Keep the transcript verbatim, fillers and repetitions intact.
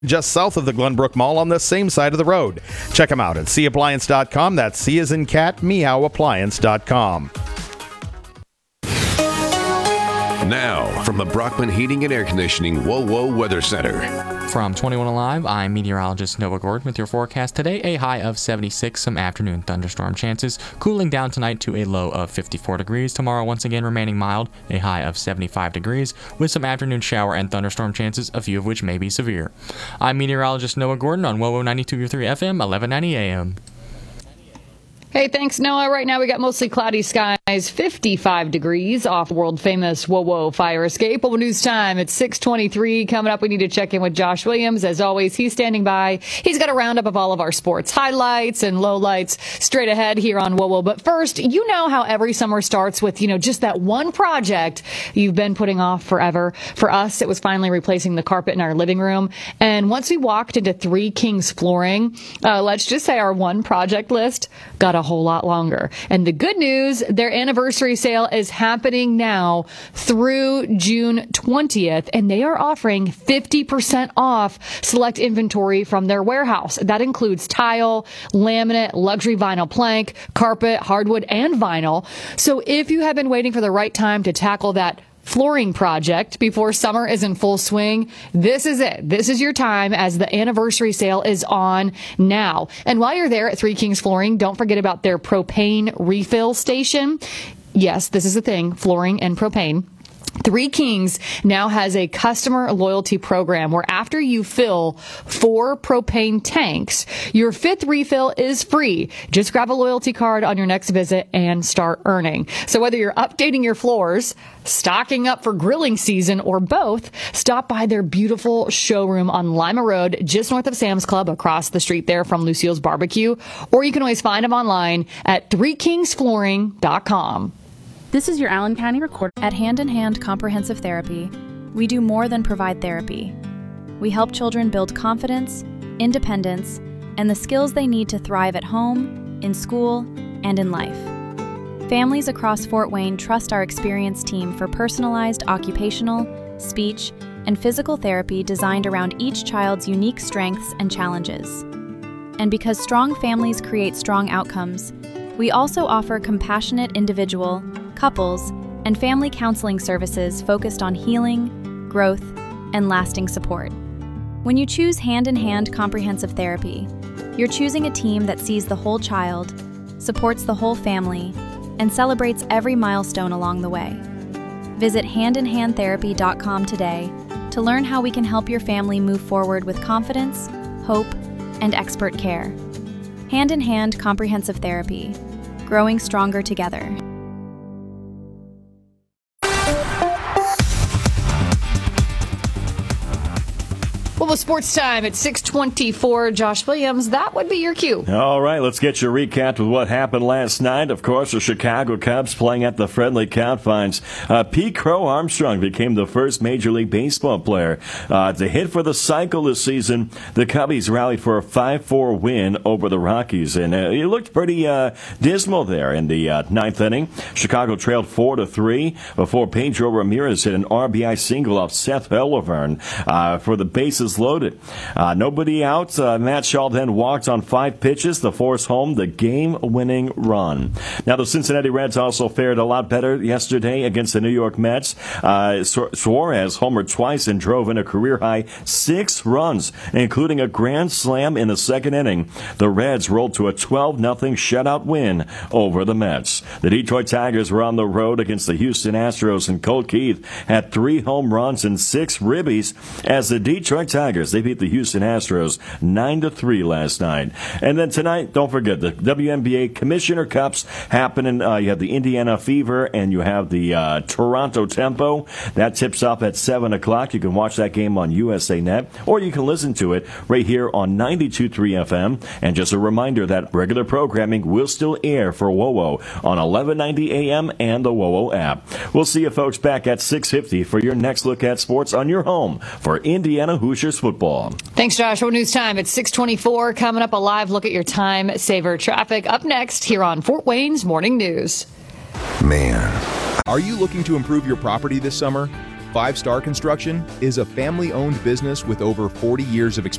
just south of the Glenbrook Mall on the same side of the road. Check them out at c appliance dot com. That's C as in cat, meow appliance dot com. Now, from the Brockman Heating and Air Conditioning Whoa Whoa Weather Center. From twenty-one Alive, I'm meteorologist Noah Gordon with your forecast today. A high of seventy-six, some afternoon thunderstorm chances. Cooling down tonight to a low of fifty-four degrees. Tomorrow, once again, remaining mild, a high of seventy-five degrees, with some afternoon shower and thunderstorm chances, a few of which may be severe. I'm meteorologist Noah Gordon on Whoa Whoa ninety-two point three F M, eleven ninety A M. Hey, thanks, Noah. Right now we got mostly cloudy skies, fifty-five degrees off world-famous Whoa Whoa fire escape. Well, news time. It's six twenty-three. Coming up, we need to check in with Josh Williams. As always, he's standing by. He's got a roundup of all of our sports highlights and lowlights straight ahead here on Whoa Whoa. But first, you know how every summer starts with, you know, just that one project you've been putting off forever. For us, it was finally replacing the carpet in our living room. And once we walked into Three Kings Flooring, uh, let's just say our one project list got a a whole lot longer. And the good news, their anniversary sale is happening now through June twentieth, and they are offering fifty percent off select inventory from their warehouse. That includes tile, laminate, luxury vinyl plank, carpet, hardwood, and vinyl. So if you have been waiting for the right time to tackle that flooring project before summer is in full swing, this is it. This is your time, as the anniversary sale is on now. And while you're there at Three Kings Flooring, don't forget about their propane refill station. Yes, this is a thing, flooring and propane. Three Kings now has a customer loyalty program where after you fill four propane tanks, your fifth refill is free. Just grab a loyalty card on your next visit and start earning. So whether you're updating your floors, stocking up for grilling season, or both, stop by their beautiful showroom on Lima Road, just north of Sam's Club, across the street there from Lucille's Barbecue. Or you can always find them online at three kings flooring dot com. This is your Allen County Recorder. At Hand in Hand Comprehensive Therapy, we do more than provide therapy. We help children build confidence, independence, and the skills they need to thrive at home, in school, and in life. Families across Fort Wayne trust our experienced team for personalized occupational, speech, and physical therapy designed around each child's unique strengths and challenges. And because strong families create strong outcomes, we also offer compassionate individual, couples, and family counseling services focused on healing, growth, and lasting support. When you choose Hand in Hand Comprehensive Therapy, you're choosing a team that sees the whole child, supports the whole family, and celebrates every milestone along the way. Visit hand in hand therapy dot com today to learn how we can help your family move forward with confidence, hope, and expert care. Hand in Hand Comprehensive Therapy, growing stronger together. Well, with sports time at six twenty-four, Josh Williams, that would be your cue. All right, let's get your recap with what happened last night. Of course, the Chicago Cubs playing at the Friendly Confines. Uh, Pete Crow Armstrong became the first Major League Baseball player uh, to hit for the cycle this season. The Cubbies rallied for a five four win over the Rockies, and uh, it looked pretty uh, dismal there in the uh, ninth inning. Chicago trailed four to three before Pedro Ramirez hit an R B I single off Seth Hellervern uh, for the bases loaded. Uh, nobody out. Uh, Matt Shaw then walked on five pitches to force home the game-winning run. Now, the Cincinnati Reds also fared a lot better yesterday against the New York Mets. Uh, Suarez homered twice and drove in a career-high six runs, including a grand slam in the second inning. The Reds rolled to a twelve nothing shutout win over the Mets. The Detroit Tigers were on the road against the Houston Astros, and Colt Keith had three home runs and six ribbies as the Detroit Tigers Tigers. They beat the Houston Astros nine to three last night. And then tonight, don't forget, the W N B A Commissioner Cups happening. Uh, you have the Indiana Fever and you have the uh, Toronto Tempo. That tips off at seven o'clock. You can watch that game on U S A Net, or you can listen to it right here on ninety-two point three F M. And just a reminder that regular programming will still air for W O W O on eleven ninety A M and the W O W O app. We'll see you folks back at six fifty for your next look at sports on your home for Indiana Hoosiers football. Thanks, Josh. Well, news time at six twenty-four. Coming up, a live look at your time saver traffic up next here on Fort Wayne's Morning News. Man. Are you looking to improve your property this summer? Five Star Construction is a family-owned business with over forty years of experience.